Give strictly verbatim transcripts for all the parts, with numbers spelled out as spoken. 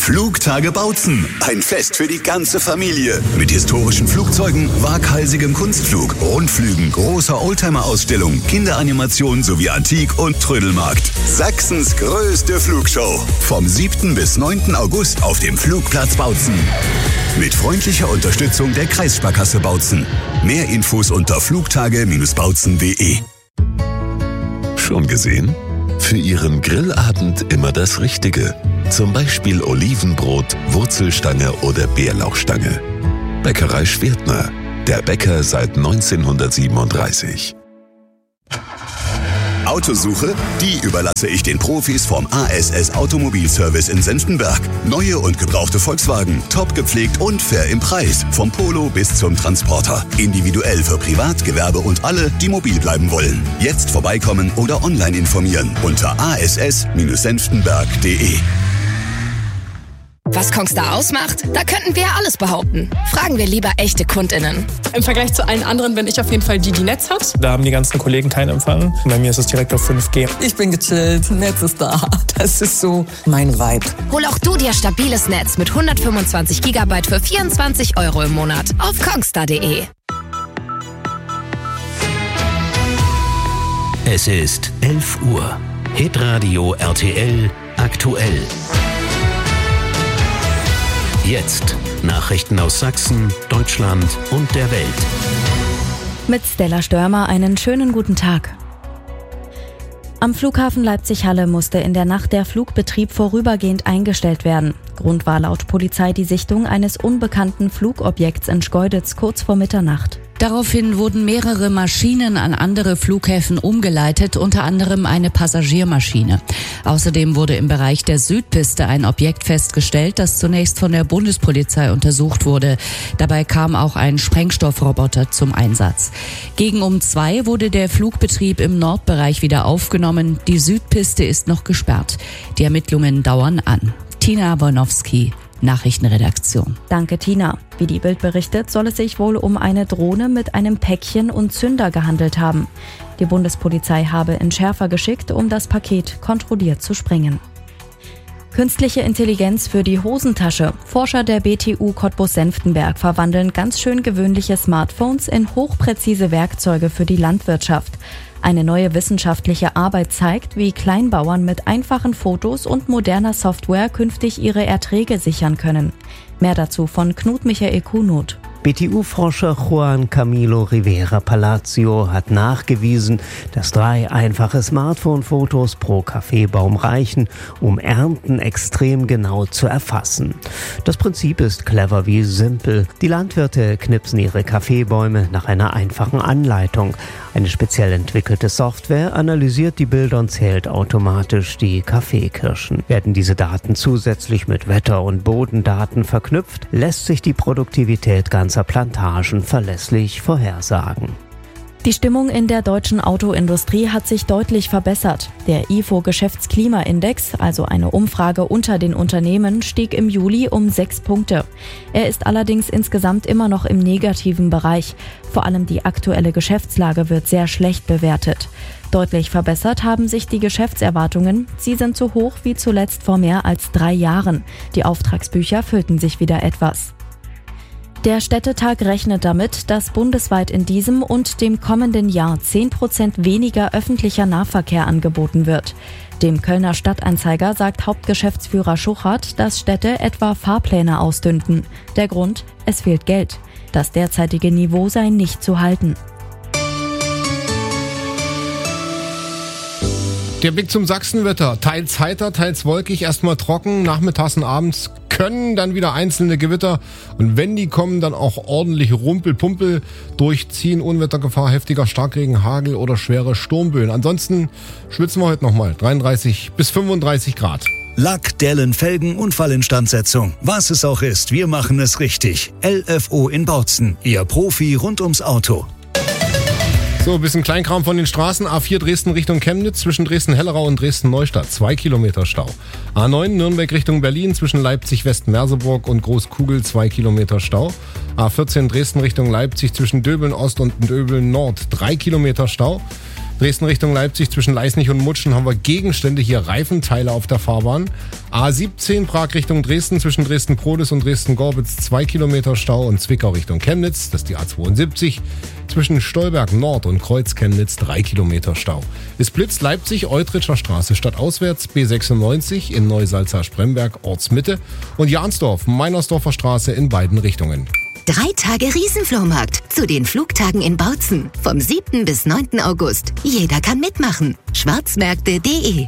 Flugtage Bautzen. Ein Fest für die ganze Familie. Mit historischen Flugzeugen, waghalsigem Kunstflug, Rundflügen, großer Oldtimer-Ausstellung, Kinderanimation sowie Antik- und Trödelmarkt. Sachsens größte Flugshow. Vom siebten bis neunten August auf dem Flugplatz Bautzen. Mit freundlicher Unterstützung der Kreissparkasse Bautzen. Mehr Infos unter flugtage Bindestrich bautzen punkt de. Schon gesehen? Für Ihren Grillabend immer das Richtige. Zum Beispiel Olivenbrot, Wurzelstange oder Bärlauchstange. Bäckerei Schwertner. Der Bäcker seit neunzehnhundertsiebenunddreißig. Autosuche? Die überlasse ich den Profis vom A S S Automobilservice in Senftenberg. Neue und gebrauchte Volkswagen, top gepflegt und fair im Preis. Vom Polo bis zum Transporter. Individuell für Privat, Gewerbe und alle, die mobil bleiben wollen. Jetzt vorbeikommen oder online informieren unter a s s senftenberg punkt de. Was Kongstar ausmacht? Da könnten wir alles behaupten. Fragen wir lieber echte KundInnen. Im Vergleich zu allen anderen bin ich auf jeden Fall die, die Netz hat. Da haben die ganzen Kollegen keinen Empfang. Bei mir ist es direkt auf fünf G. Ich bin gechillt, Netz ist da. Das ist so mein Vibe. Hol auch du dir stabiles Netz mit hundertfünfundzwanzig Gigabyte für vierundzwanzig Euro im Monat auf kongstar punkt de. Es ist elf Uhr. Hitradio R T L aktuell. Jetzt Nachrichten aus Sachsen, Deutschland und der Welt. Mit Stella Störmer einen schönen guten Tag. Am Flughafen Leipzig-Halle musste in der Nacht der Flugbetrieb vorübergehend eingestellt werden. Grund war laut Polizei die Sichtung eines unbekannten Flugobjekts in Schkeuditz kurz vor Mitternacht. Daraufhin wurden mehrere Maschinen an andere Flughäfen umgeleitet, unter anderem eine Passagiermaschine. Außerdem wurde im Bereich der Südpiste ein Objekt festgestellt, das zunächst von der Bundespolizei untersucht wurde. Dabei kam auch ein Sprengstoffroboter zum Einsatz. Gegen um zwei wurde der Flugbetrieb im Nordbereich wieder aufgenommen. Die Südpiste ist noch gesperrt. Die Ermittlungen dauern an. Tina Wojnowski, Nachrichtenredaktion. Danke, Tina. Wie die Bild berichtet, soll es sich wohl um eine Drohne mit einem Päckchen und Zünder gehandelt haben. Die Bundespolizei habe Entschärfer geschickt, um das Paket kontrolliert zu sprengen. Künstliche Intelligenz für die Hosentasche. Forscher der B T U Cottbus-Senftenberg verwandeln ganz schön gewöhnliche Smartphones in hochpräzise Werkzeuge für die Landwirtschaft. Eine neue wissenschaftliche Arbeit zeigt, wie Kleinbauern mit einfachen Fotos und moderner Software künftig ihre Erträge sichern können. Mehr dazu von Knut Michael Kuhnot. B T U-Forscher Juan Camilo Rivera Palacio hat nachgewiesen, dass drei einfache Smartphone-Fotos pro Kaffeebaum reichen, um Ernten extrem genau zu erfassen. Das Prinzip ist clever wie simpel. Die Landwirte knipsen ihre Kaffeebäume nach einer einfachen Anleitung. Eine speziell entwickelte Software analysiert die Bilder und zählt automatisch die Kaffeekirschen. Werden diese Daten zusätzlich mit Wetter- und Bodendaten verknüpft, lässt sich die Produktivität ganzer Plantagen verlässlich vorhersagen. Die Stimmung in der deutschen Autoindustrie hat sich deutlich verbessert. Der I F O-Geschäftsklimaindex, also eine Umfrage unter den Unternehmen, stieg im Juli um sechs Punkte. Er ist allerdings insgesamt immer noch im negativen Bereich. Vor allem die aktuelle Geschäftslage wird sehr schlecht bewertet. Deutlich verbessert haben sich die Geschäftserwartungen. Sie sind so hoch wie zuletzt vor mehr als drei Jahren. Die Auftragsbücher füllten sich wieder etwas. Der Städtetag rechnet damit, dass bundesweit in diesem und dem kommenden Jahr zehn Prozent weniger öffentlicher Nahverkehr angeboten wird. Dem Kölner Stadtanzeiger sagt Hauptgeschäftsführer Schuchert, dass Städte etwa Fahrpläne ausdünnten. Der Grund: es fehlt Geld. Das derzeitige Niveau sei nicht zu halten. Der Blick zum Sachsenwetter. Teils heiter, teils wolkig, erstmal trocken. Nachmittags und abends können dann wieder einzelne Gewitter. Und wenn die kommen, dann auch ordentlich Rumpel-Pumpel durchziehen. Unwettergefahr, heftiger Starkregen, Hagel oder schwere Sturmböen. Ansonsten schwitzen wir heute nochmal. dreiunddreißig bis fünfunddreißig Grad. Lack, Dellen, Felgen, Unfallinstandsetzung. Was es auch ist, wir machen es richtig. L F O in Bautzen. Ihr Profi rund ums Auto. So, ein bisschen Kleinkram von den Straßen. A vier Dresden Richtung Chemnitz, zwischen Dresden-Hellerau und Dresden-Neustadt. Zwei Kilometer Stau. A neun Nürnberg Richtung Berlin, zwischen Leipzig-West-Merseburg und Großkugel. Zwei Kilometer Stau. A vierzehn Dresden Richtung Leipzig, zwischen Döbeln-Ost und Döbeln-Nord. Drei Kilometer Stau. Dresden Richtung Leipzig, zwischen Leisnig und Mutschen haben wir Gegenstände, hier Reifenteile auf der Fahrbahn. A siebzehn Prag Richtung Dresden, zwischen Dresden-Prodis und Dresden-Gorbitz zwei Kilometer Stau und Zwickau Richtung Chemnitz, das ist die A zweiundsiebzig, zwischen Stolberg Nord und Kreuz-Chemnitz drei Kilometer Stau. Es blitzt Leipzig, Eutritscher Straße stadtauswärts, B sechsundneunzig in Neusalza-Spremberg, Ortsmitte und Jahnsdorf, Meinersdorfer Straße in beiden Richtungen. Drei Tage Riesenflohmarkt zu den Flugtagen in Bautzen vom siebten bis neunten August. Jeder kann mitmachen. schwarzmärkte punkt de.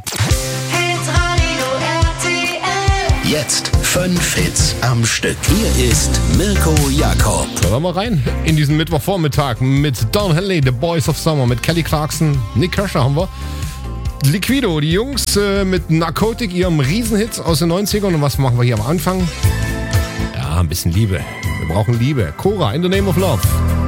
Jetzt fünf Hits am Stück. Hier ist Mirko Jakob. Schauen wir mal rein in diesen Mittwochvormittag mit Don Henley, The Boys of Summer, mit Kelly Clarkson, Nick Kershaw haben wir. Liquido, die Jungs äh, mit Narcotic, ihrem Riesenhit aus den neunzigern. Und was machen wir hier am Anfang? Ja, ein bisschen Liebe. Wir brauchen Liebe. Cora, In the Name of Love.